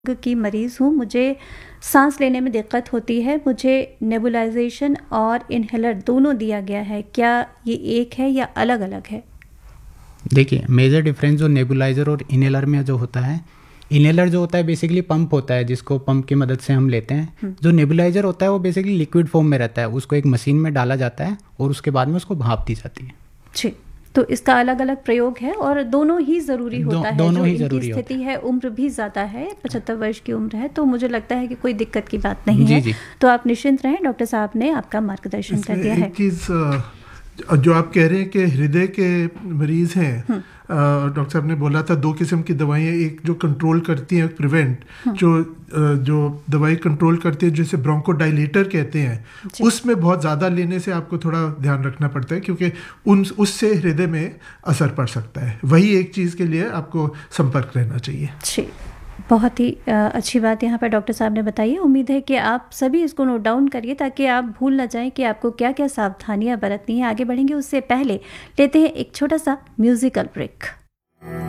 की मरीज़ हूँ, मुझे सांस लेने में दिक्कत होती है। मुझे नेबुलाइजेशन और इनहेलर दोनों दिया गया है। क्या ये एक है या अलग-अलग है? देखिए, मेजर डिफरेंस जो नेबुलाइज़र और इनहेलर में जो होता है, इनहेलर जो होता है बेसिकली पंप होता है जिसको पंप की मदद से हम लेते हैं। जो नेबुलाइज़र होता है वो बेसिकली लिक्विड फॉर्म में रहता है, उसको एक मशीन में डाला जाता है और उसके बाद में उसको भाप दी जाती है। जी, तो इसका अलग-अलग प्रयोग है और दोनों ही ज़रूरी होता है। दोनों जो ही इनकी ज़रूरी होता स्थिति है, उम्र भी ज़्यादा है, 75 वर्ष की उम्र है, तो मुझे लगता है कि कोई दिक्कत की बात नहीं जी, है। जी। तो आप निश्चिंत रहें, डॉक्टर साहब ने आपका मार्गदर्शन कर दिया है। एक चीज़ जो आप कह रहे हैं कि हृदय के मरीज़ हैं, डॉक्टर साहब ने बोला था 2 किस्म की दवाइयाँ, एक जो कंट्रोल करती हैं प्रिवेंट, जो दवाई कंट्रोल करती है जिसे ब्रोंकोडाइलेटर कहते हैं, उसमें बहुत ज़्यादा लेने से आपको थोड़ा ध्यान रखना पड़ता है क्योंकि उससे हृदय में असर पड़ सकता है। वही एक चीज़ के लिए आपको संपर्क रहना चाहिए। जी, बहुत ही अच्छी बात यहाँ पर डॉक्टर साहब ने बताई है। उम्मीद है कि आप सभी इसको नोट डाउन करिए ताकि आप भूल ना जाएं कि आपको क्या-क्या सावधानियाँ बरतनी है। आगे बढ़ेंगे उससे पहले लेते हैं एक छोटा-सा म्यूज़िकल ब्रेक।